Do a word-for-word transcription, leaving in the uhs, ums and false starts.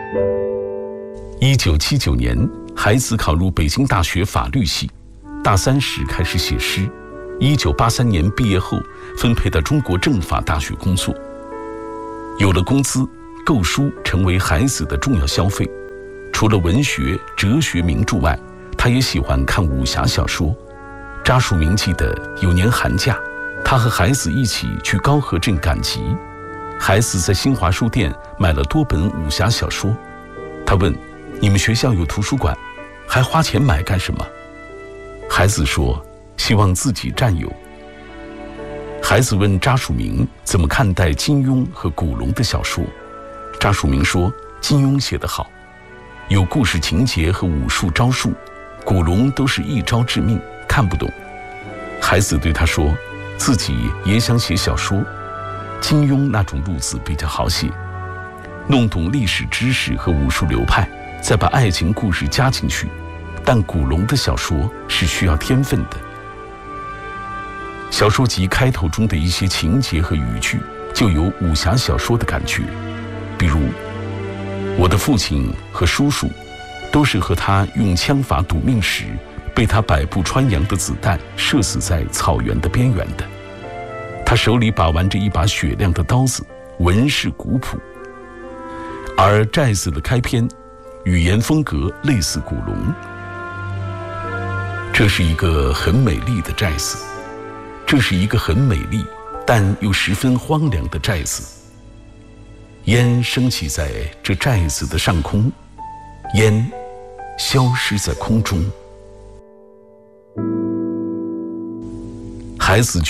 一九七九年，海子考入北京大学法律系，大三时开始写诗。一九八三年毕业后，分配到中国政法大学工作。有了工资，购书成为海子的重要消费。除了文学、哲学名著外，他也喜欢看武侠小说。查树明记得有年寒假，他和海子一起去高河镇赶集。海子在新华书店买了多本武侠小说。他问：“你们学校有图书馆，还花钱买干什么？”海子说：“希望自己占有。”海子问查树明怎么看待金庸和古龙的小说。查树明说：“金庸写得好，有故事情节和武术招数，古龙都是一招致命，看不懂。”海子对他说，自己也想写小说，金庸那种路子比较好写，弄懂历史知识和武术流派，再把爱情故事加进去，但古龙的小说是需要天分的。小说集开头中的一些情节和语句就有武侠小说的感觉，比如我的父亲和叔叔都是和他用枪法赌命时，被他百步穿杨的子弹射死在草原的边缘的。他手里把玩着一把雪亮的刀子，文势古朴。而寨子的开篇语言风格类似古龙。这是一个很美丽的寨子，这是一个很美丽但又十分荒凉的寨子。烟升起在这寨子的上空，烟消失在空中。孩子